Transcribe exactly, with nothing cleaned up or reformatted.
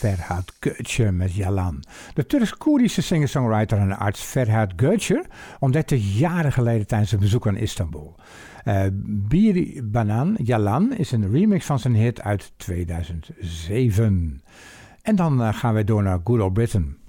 Ferhat Göçer met Yalan. De Turks-Koerdische singer-songwriter en arts Ferhat Göçer ontdekte jaren geleden tijdens een bezoek aan Istanbul. Uh, Biri Banan Yalan is een remix van zijn hit uit tweeduizend zeven. En dan uh, gaan we door naar Good Old Britain.